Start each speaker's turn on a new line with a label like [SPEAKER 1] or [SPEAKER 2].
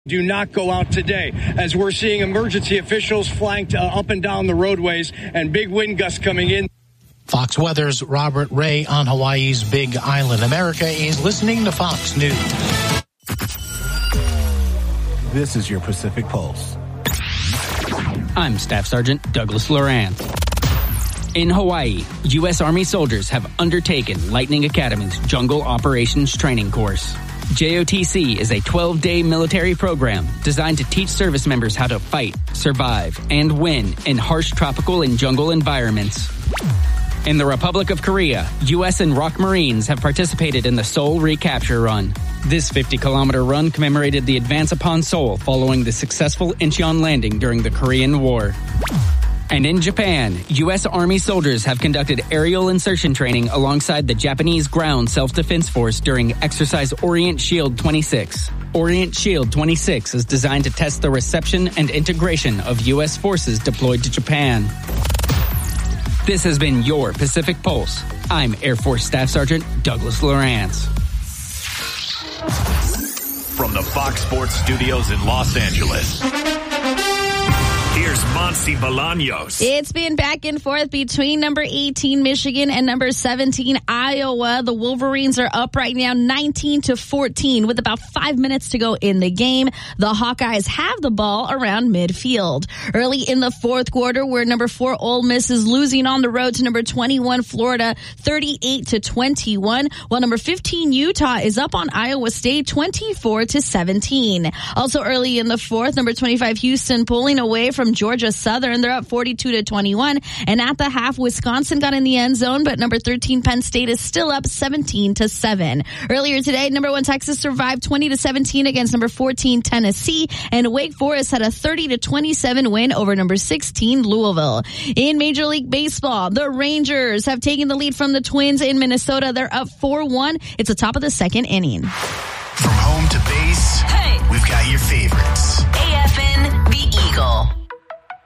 [SPEAKER 1] Do not go out today, as we're seeing emergency officials flanked up and down the roadways and big wind gusts coming in.
[SPEAKER 2] Fox Weather's Robert Ray on Hawaii's Big Island. America is listening to Fox News.
[SPEAKER 3] This is your Pacific Pulse.
[SPEAKER 4] I'm Staff Sergeant Douglas Lorantz. In Hawaii, U.S. Army soldiers have undertaken Lightning Academy's Jungle Operations Training Course. JOTC is a 12-day military program designed to teach service members how to fight, survive, and win in harsh tropical and jungle environments. In the Republic of Korea, U.S. and ROK Marines have participated in the Seoul Recapture Run. This 50-kilometer run commemorated the advance upon Seoul following the successful Incheon landing during the Korean War. And in Japan, U.S. Army soldiers have conducted aerial insertion training alongside the Japanese Ground Self-Defense Force during Exercise Orient Shield 26. Orient Shield 26 is designed to test the reception and integration of U.S. forces deployed to Japan. This has been your Pacific Pulse. I'm Air Force Staff Sergeant Douglas Lorantz.
[SPEAKER 5] From the Fox Sports Studios in Los Angeles, here's Monsi Bolaños.
[SPEAKER 6] It's been back and forth between number 18 Michigan and number 17 Iowa. The Wolverines are up right now 19-14 with about 5 minutes to go in the game. The Hawkeyes have the ball around midfield. Early in the fourth quarter, where number 4 Ole Miss is losing on the road to number 21 Florida 38-21, while number 15 Utah is up on Iowa State 24-17. Also early in the fourth, number 25 Houston pulling away from Georgia Southern. They're up 42-21. And at the half, Wisconsin got in the end zone, but number 13 Penn State is still up 17-7. Earlier today, number 1 Texas survived 20-17 against number 14 Tennessee, and Wake Forest had a 30-27 win over number 16 Louisville. In Major League Baseball, the Rangers have taken the lead from the Twins in Minnesota. They're up 4-1. It's the top of the second inning.